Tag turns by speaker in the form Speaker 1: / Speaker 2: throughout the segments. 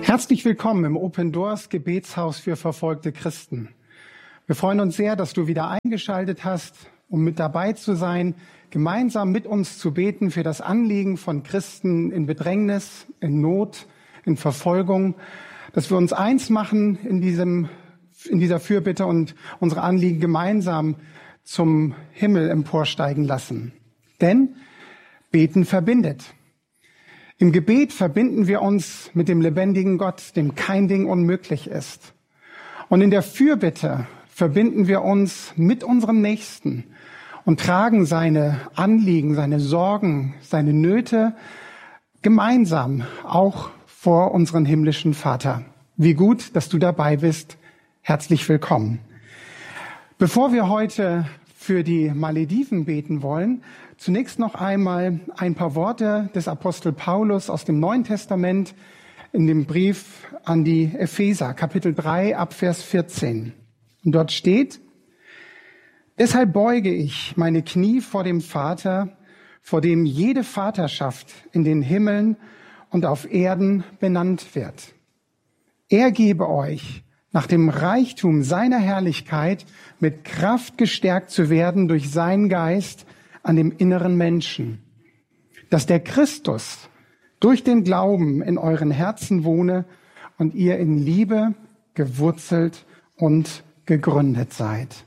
Speaker 1: Herzlich willkommen im Open Doors Gebetshaus für verfolgte Christen. Wir freuen uns sehr, dass du wieder eingeschaltet hast, um mit dabei zu sein, gemeinsam mit uns zu beten für das Anliegen von Christen in Bedrängnis, in Not, in Verfolgung, dass wir uns eins machen in dieser Fürbitte und unsere Anliegen gemeinsam zum Himmel emporsteigen lassen. Denn Beten verbindet. Im Gebet verbinden wir uns mit dem lebendigen Gott, dem kein Ding unmöglich ist. Und in der Fürbitte verbinden wir uns mit unserem Nächsten und tragen seine Anliegen, seine Sorgen, seine Nöte gemeinsam auch vor unseren himmlischen Vater. Wie gut, dass du dabei bist. Herzlich willkommen. Bevor wir heute für die Malediven beten wollen, zunächst noch einmal ein paar Worte des Apostel Paulus aus dem Neuen Testament in dem Brief an die Epheser, Kapitel 3, ab Vers 14. Und dort steht: Deshalb beuge ich meine Knie vor dem Vater, vor dem jede Vaterschaft in den Himmeln und auf Erden benannt wird. Er gebe euch nach dem Reichtum seiner Herrlichkeit mit Kraft gestärkt zu werden durch seinen Geist an dem inneren Menschen, dass der Christus durch den Glauben in euren Herzen wohne und ihr in Liebe gewurzelt und gegründet seid.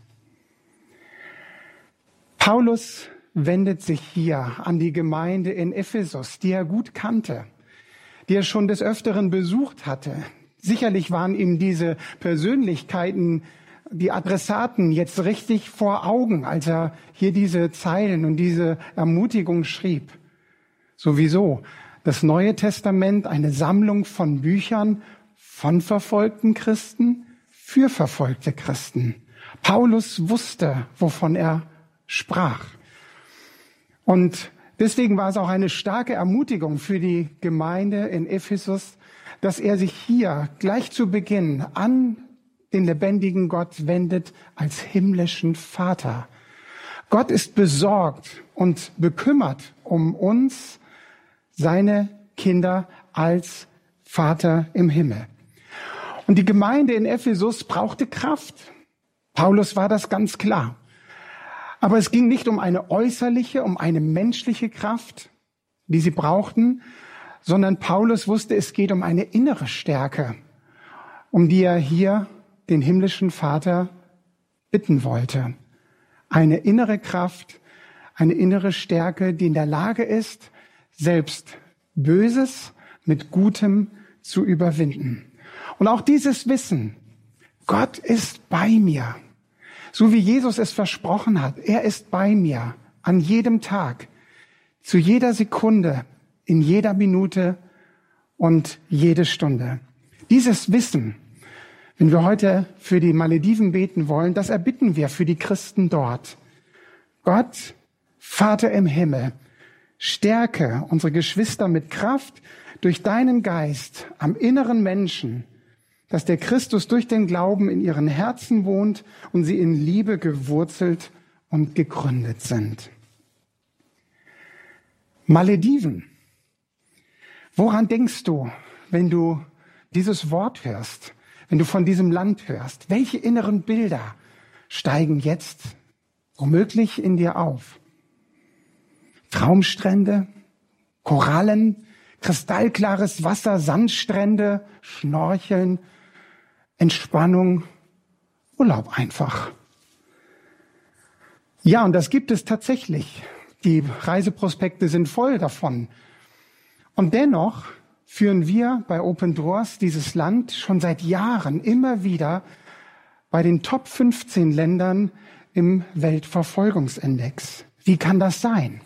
Speaker 1: Paulus wendet sich hier an die Gemeinde in Ephesus, die er gut kannte, die er schon des Öfteren besucht hatte. Sicherlich waren ihm diese Persönlichkeiten, die Adressaten, jetzt richtig vor Augen, als er hier diese Zeilen und diese Ermutigung schrieb. Sowieso das Neue Testament, eine Sammlung von Büchern von verfolgten Christen für verfolgte Christen. Paulus wusste, wovon er sprach. Und deswegen war es auch eine starke Ermutigung für die Gemeinde in Ephesus, dass er sich hier gleich zu Beginn an den lebendigen Gott wendet als himmlischen Vater. Gott ist besorgt und bekümmert um uns, seine Kinder, als Vater im Himmel. Und die Gemeinde in Ephesus brauchte Kraft. Paulus war das ganz klar. Aber es ging nicht um eine äußerliche, um eine menschliche Kraft, die sie brauchten, sondern Paulus wusste, es geht um eine innere Stärke, um die er hier den himmlischen Vater bitten wollte. Eine innere Kraft, eine innere Stärke, die in der Lage ist, selbst Böses mit Gutem zu überwinden. Und auch dieses Wissen, Gott ist bei mir, so wie Jesus es versprochen hat. Er ist bei mir an jedem Tag, zu jeder Sekunde, in jeder Minute und jede Stunde. Dieses Wissen, wenn wir heute für die Malediven beten wollen, das erbitten wir für die Christen dort. Gott, Vater im Himmel, stärke unsere Geschwister mit Kraft durch deinen Geist am inneren Menschen, dass der Christus durch den Glauben in ihren Herzen wohnt und sie in Liebe gewurzelt und gegründet sind. Malediven. Woran denkst du, wenn du dieses Wort hörst, wenn du von diesem Land hörst? Welche inneren Bilder steigen jetzt womöglich in dir auf? Traumstrände, Korallen, kristallklares Wasser, Sandstrände, Schnorcheln, Entspannung, Urlaub einfach. Ja, und das gibt es tatsächlich. Die Reiseprospekte sind voll davon. Und dennoch führen wir bei Open Doors dieses Land schon seit Jahren immer wieder bei den Top 15 Ländern im Weltverfolgungsindex. Wie kann das sein?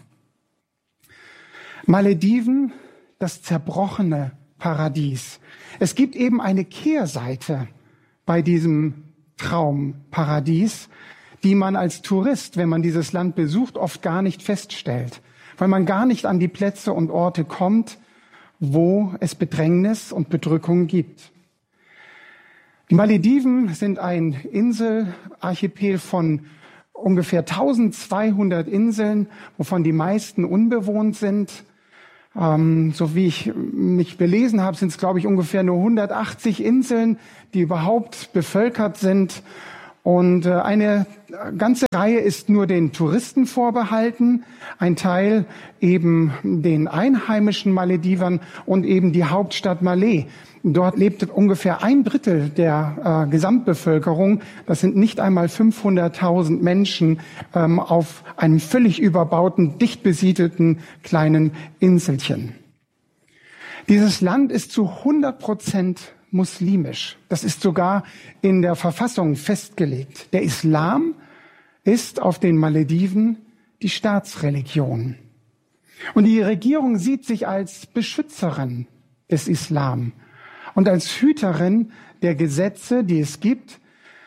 Speaker 1: Malediven, das zerbrochene Paradies. Es gibt eben eine Kehrseite bei diesem Traumparadies, die man als Tourist, wenn man dieses Land besucht, oft gar nicht feststellt, weil man gar nicht an die Plätze und Orte kommt, wo es Bedrängnis und Bedrückung gibt. Die Malediven sind ein Inselarchipel von ungefähr 1200 Inseln, wovon die meisten unbewohnt sind. So wie ich mich belesen habe, sind es, glaube ich, ungefähr nur 180 Inseln, die überhaupt bevölkert sind. Und eine ganze Reihe ist nur den Touristen vorbehalten, ein Teil eben den einheimischen Maledivern und eben die Hauptstadt Malé. Dort lebt ungefähr 1/3 der Gesamtbevölkerung. Das sind nicht einmal 500.000 Menschen auf einem völlig überbauten, dicht besiedelten kleinen Inselchen. Dieses Land ist zu 100% muslimisch. Das ist sogar in der Verfassung festgelegt. Der Islam ist auf den Malediven die Staatsreligion. Und die Regierung sieht sich als Beschützerin des Islam und als Hüterin der Gesetze, die es gibt,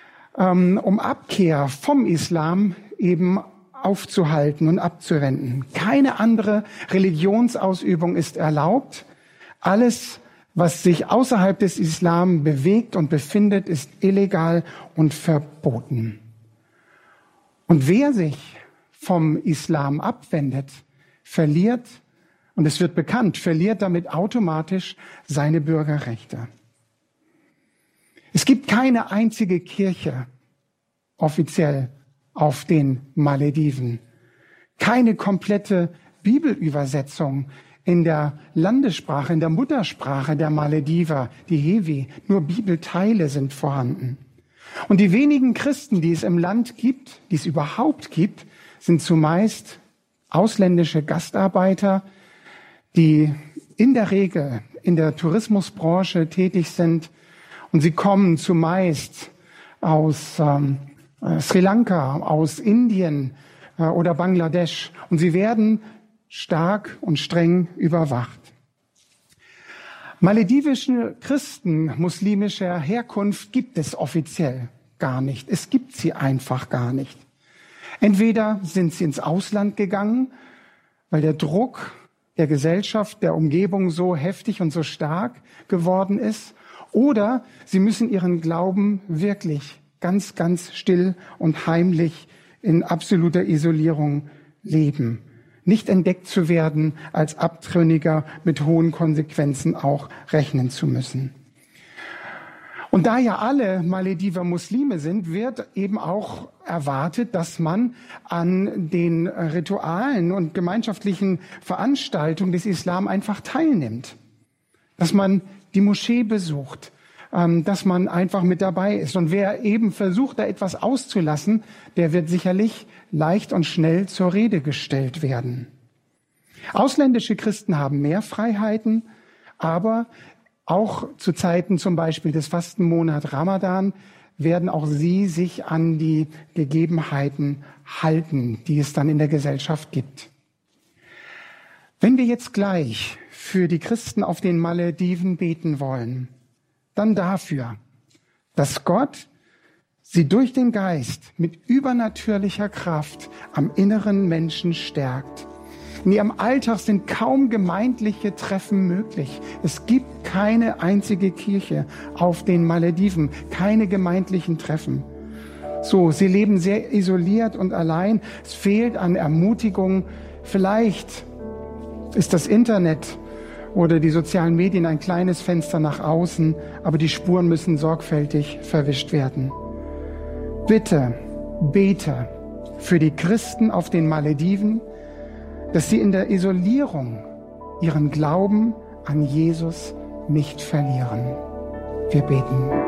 Speaker 1: um Abkehr vom Islam eben aufzuhalten und abzuwenden. Keine andere Religionsausübung ist erlaubt. Alles, was sich außerhalb des Islam bewegt und befindet, ist illegal und verboten. Und wer sich vom Islam abwendet, verliert, und es wird bekannt, verliert damit automatisch seine Bürgerrechte. Es gibt keine einzige Kirche offiziell auf den Malediven, keine komplette Bibelübersetzung in der Landessprache, in der Muttersprache der Malediver, die Hewi. Nur Bibelteile sind vorhanden. Und die wenigen Christen, die es im Land gibt, die es überhaupt gibt, sind zumeist ausländische Gastarbeiter, die in der Regel in der Tourismusbranche tätig sind. Und sie kommen zumeist aus Sri Lanka, aus Indien oder Bangladesch. Und sie werden stark und streng überwacht. Maledivische Christen muslimischer Herkunft gibt es offiziell gar nicht. Es gibt sie einfach gar nicht. Entweder sind sie ins Ausland gegangen, weil der Druck der Gesellschaft, der Umgebung so heftig und so stark geworden ist, oder sie müssen ihren Glauben wirklich ganz, ganz still und heimlich in absoluter Isolierung leben. Nicht entdeckt zu werden, als Abtrünniger mit hohen Konsequenzen auch rechnen zu müssen. Und da ja alle Malediver Muslime sind, wird eben auch erwartet, dass man an den Ritualen und gemeinschaftlichen Veranstaltungen des Islam einfach teilnimmt. Dass man die Moschee besucht, dass man einfach mit dabei ist. Und wer eben versucht, da etwas auszulassen, der wird sicherlich leicht und schnell zur Rede gestellt werden. Ausländische Christen haben mehr Freiheiten, aber auch zu Zeiten zum Beispiel des Fastenmonats Ramadan werden auch sie sich an die Gegebenheiten halten, die es dann in der Gesellschaft gibt. Wenn wir jetzt gleich für die Christen auf den Malediven beten wollen, dann dafür, dass Gott sie durch den Geist mit übernatürlicher Kraft am inneren Menschen stärkt. In ihrem Alltag sind kaum gemeindliche Treffen möglich. Es gibt keine einzige Kirche auf den Malediven, keine gemeindlichen Treffen. So, sie leben sehr isoliert und allein. Es fehlt an Ermutigung. Vielleicht ist das Internet oder die sozialen Medien ein kleines Fenster nach außen, aber die Spuren müssen sorgfältig verwischt werden. Bitte bete für die Christen auf den Malediven, dass sie in der Isolierung ihren Glauben an Jesus nicht verlieren. Wir beten.